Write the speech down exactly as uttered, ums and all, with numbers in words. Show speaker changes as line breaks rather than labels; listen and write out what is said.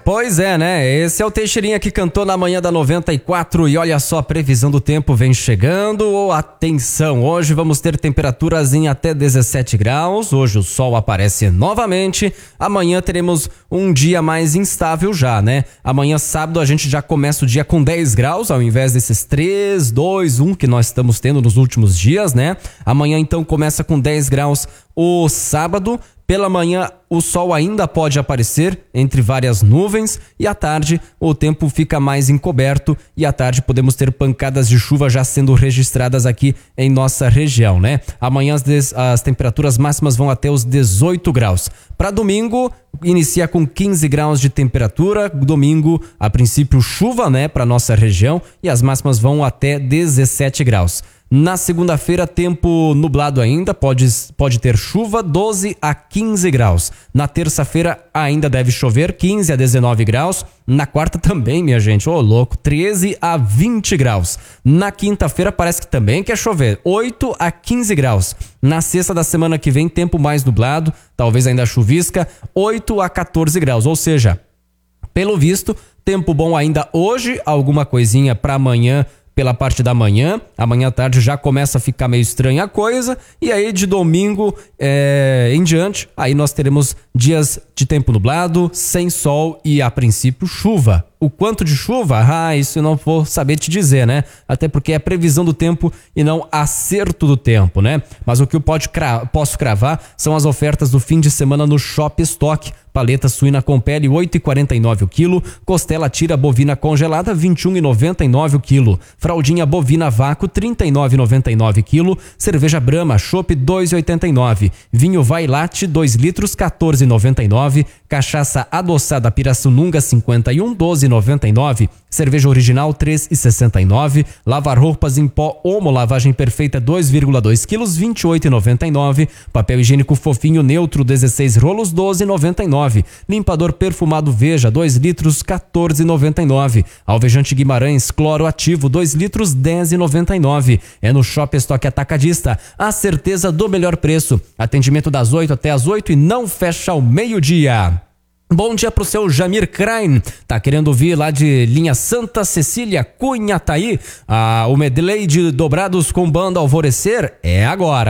Pois é, né? Esse é o Teixeirinha que cantou na manhã da noventa e quatro e olha só, a previsão do tempo vem chegando. Oh, atenção, hoje vamos ter temperaturas em até dezessete graus, hoje o sol aparece novamente, amanhã teremos um dia mais instável já, né? Amanhã sábado a gente já começa o dia com dez graus, ao invés desses três, dois, um que nós estamos tendo nos últimos dias, né? Amanhã então começa com dez graus o sábado. Pela manhã o sol ainda pode aparecer entre várias nuvens e à tarde o tempo fica mais encoberto e à tarde podemos ter pancadas de chuva já sendo registradas aqui em nossa região, né? Amanhã as, des, as temperaturas máximas vão até os dezoito graus. Para domingo inicia com quinze graus de temperatura, domingo a princípio chuva, né, para nossa região e as máximas vão até dezessete graus. Na segunda-feira, tempo nublado ainda, pode, pode ter chuva, doze a quinze graus. Na terça-feira ainda deve chover, quinze a dezenove graus. Na quarta também, minha gente, ô oh, louco, treze a vinte graus. Na quinta-feira parece que também quer chover, oito a quinze graus. Na sexta da semana que vem, tempo mais nublado, talvez ainda chuvisca, oito a quatorze graus. Ou seja, pelo visto, tempo bom ainda hoje, alguma coisinha para amanhã, pela parte da manhã, amanhã à tarde já começa a ficar meio estranha a coisa, e aí de domingo é, em diante, aí nós teremos dias de tempo nublado, sem sol e a princípio chuva. O quanto de chuva? Ah, isso eu não vou saber te dizer, né? Até porque é previsão do tempo e não acerto do tempo, né? Mas o que eu pode cra- posso cravar são as ofertas do fim de semana no Shop Stock. Paleta suína com pele oito e quarenta e nove o quilo, costela tira bovina congelada vinte e um e noventa e nove o quilo, fraldinha bovina vácuo trinta e nove e noventa e nove o quilo, cerveja Brahma Chopp dois e oitenta e nove, vinho Vai Latte dois litros quatorze e noventa e nove, cachaça adoçada Pirassununga cinquenta e um doze e noventa e nove, cerveja original três e sessenta e nove, lavar roupas em pó Omo lavagem perfeita dois vírgula dois quilos vinte e oito e noventa e nove, papel higiênico fofinho neutro dezesseis rolos doze e noventa e nove, limpador perfumado Veja dois litros quatorze e noventa e nove, alvejante Guimarães cloro ativo dois litros dez e noventa e nove. É no Shop Stock Atacadista, a certeza do melhor preço. Atendimento das oito até as oito e não fecha ao meio-dia. Bom dia pro seu Jamir Krain, tá querendo ouvir lá de linha Santa Cecília, Cunhataí, ah, o medley de dobrados com banda Alvorecer é agora.